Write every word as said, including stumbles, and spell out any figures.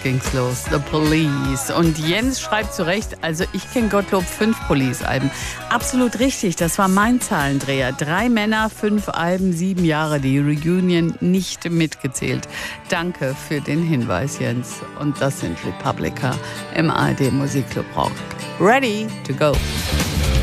ging's los. The Police. Und Jens schreibt zu Recht, also ich kenne Gottlob fünf Police-Alben. Absolut richtig, das war mein Zahlendreher. Drei Männer, fünf Alben, sieben Jahre. Die Reunion nicht mitgezählt. Danke für den Hinweis, Jens. Und das sind Republica im A R D Musikclub Rock. Ready to go.